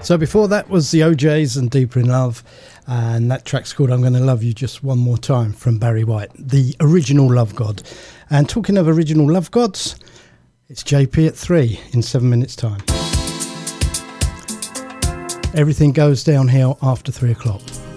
So before that was the OJs and Deeper in Love, and that track's called I'm Gonna Love You Just One More Time from Barry White, the original Love God. And talking of original Love Gods, it's JP at 3 in 7 minutes time. Everything goes downhill after 3 o'clock.